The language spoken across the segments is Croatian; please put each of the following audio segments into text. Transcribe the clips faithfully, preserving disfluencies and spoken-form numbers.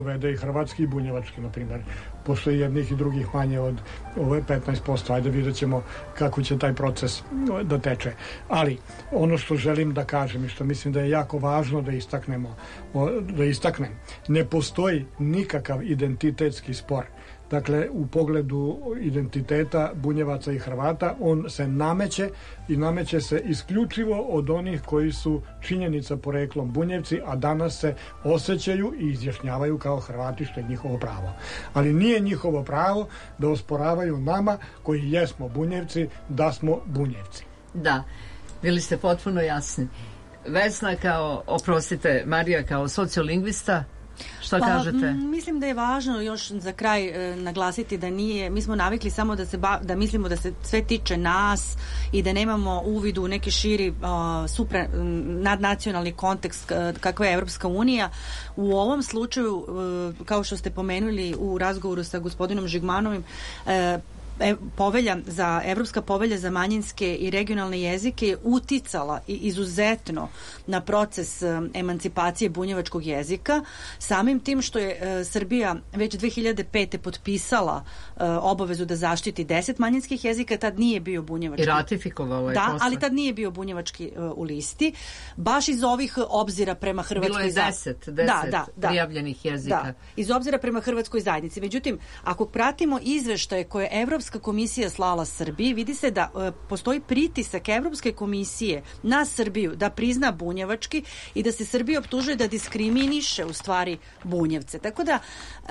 uvede i hrvatski i bunjevački, na primjer. Postoji jednih i drugih manje od ove petnaest posto. Ajde, vidjet ćemo kako će taj proces da teče. Ali, ono što želim da kažem i što mislim da je jako važno da istaknemo, da istaknem, ne postoji nikakav identitetski spor. Dakle, u pogledu identiteta Bunjevaca i Hrvata, on se nameće i nameće se isključivo od onih koji su činjenica poreklom Bunjevci, a danas se osjećaju i izjašnjavaju kao Hrvati, što je njihovo pravo. Ali nije njihovo pravo da osporavaju nama, koji jesmo Bunjevci, da smo Bunjevci. Da, bili ste potpuno jasni. Vesna kao, oprostite, Marija kao sociolingvista, što pa, kažete? M, mislim da je važno još za kraj e, naglasiti da nije, mi smo navikli samo da se ba, da mislimo da se sve tiče nas i da nemamo uvid u neki širi o, supra, nadnacionalni kontekst e, kakva je Evropska unija. U ovom slučaju, e, kao što ste pomenuli u razgovoru sa gospodinom Žigmanovim, e, povelja za, Evropska povelja za manjinske i regionalne jezike je uticala i izuzetno na proces emancipacije bunjevačkog jezika, samim tim što je e, Srbija već dve hiljade pete potpisala e, obavezu da zaštiti deset manjinskih jezika, tad nije bio bunjevački. I ratifikovala je da, posle. ali tad nije bio bunjevački e, u listi. Baš iz ovih obzira prema Hrvatskoj zajednici. Bilo je deset, deset da, da, prijavljenih jezika. Da, iz obzira prema Hrvatskoj zajednici. Međutim, ako pratimo izveštaje koje Evropska komisija slala Srbiji, vidi se da e, postoji pritisak Evropske komisije na Srbiju da prizna bunjevački i da se Srbija optužuje da diskriminiše u stvari Bunjevce. Tako da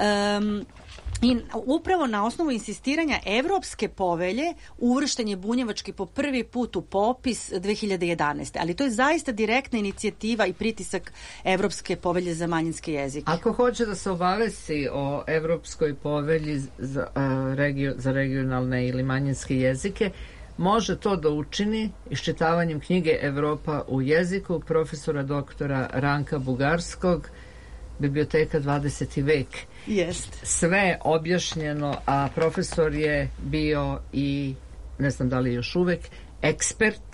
um, i upravo na osnovu insistiranja Evropske povelje uvršten je bunjevački po prvi put u popis dve hiljade jedanaeste. Ali to je zaista direktna inicijativa i pritisak Evropske povelje za manjinske jezike. Ako hoće da se obavesti o Evropskoj povelji za, uh, regio, za regionalne ili manjinske jezike, može to da učini iščitavanjem knjige Evropa u jeziku profesora doktora Ranka Bugarskog, Biblioteka dvadeseti vek. Jest. Sve objašnjeno, a profesor je bio i, ne znam da li još uvek, ekspert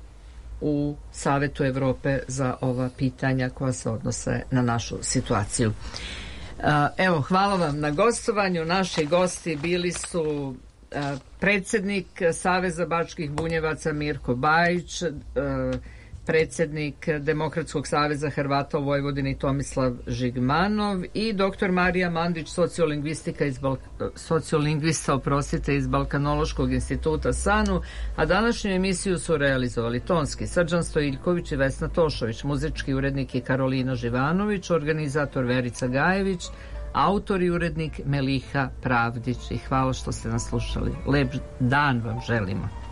u Savetu Evrope za ova pitanja koja se odnose na našu situaciju. Evo, hvala vam na gostovanju. Naši gosti bili su predsjednik Saveza bačkih Bunjevaca Mirko Bajić, predsjednik Demokratskog saveza Hrvata u Vojvodini Tomislav Žigmanov i doktor Marija Mandić, sociolingvistika iz Balk- sociolingvista oprostite, iz Balkanološkog instituta SANU, a današnju emisiju su realizovali tonski Srđan Stojiljković i Vesna Tošović, muzički urednik je Karolina Živanović, organizator Verica Gajević, autor i urednik Meliha Pravdić. I hvala što ste nas slušali. Lep dan vam želimo.